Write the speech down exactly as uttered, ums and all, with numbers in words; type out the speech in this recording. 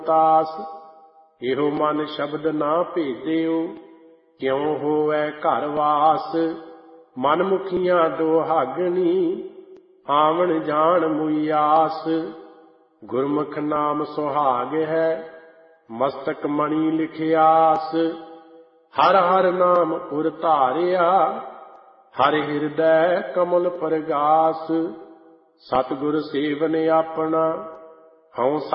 ਤਾਸ। ਇਹੋ ਮਨ ਸ਼ਬਦ ਨਾ ਭੇਦਿਓ, ਕਿਉ ਹੋਵੈ ਘਰ ਵਾਸ। ਮਨ ਮੁਖੀਆਂ ਦੁਹਾਗਣੀ, ਆਵਣ ਜਾਣ ਮੁਈ ਆਸ। ਗੁਰਮੁਖ ਨਾਮ ਸੁਹਾਗ ਹੈ, ਮਸਤਕ ਮਣੀ ਲਿਖਿਆਸ। ਹਰ ਹਰ ਨਾਮ ਉਰ ਧਾਰਿਆ, ਹਰ ਹਿਰਦੈ ਕਮਲ ਪਰਗਾਸ। ਸਤਿਗੁਰ ਸੇਵਨ ਆਪਣਾ, ਹਉ